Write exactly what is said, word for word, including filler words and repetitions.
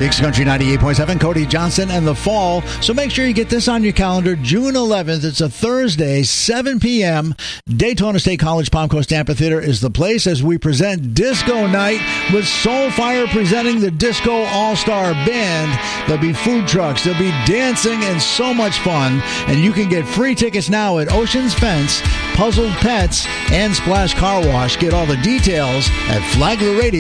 Dix Country ninety-eight point seven, Cody Johnson and the Fall. So make sure you get this on your calendar. June eleventh, it's a Thursday, seven p.m. Daytona State College Palm Coast Amphitheater is the place as we present Disco Night with Soulfire presenting the Disco All-Star Band. There'll be food trucks, there'll be dancing, and so much fun. And you can get free tickets now at Ocean's Fence, Puzzled Pets, and Splash Car Wash. Get all the details at Flagler Radio.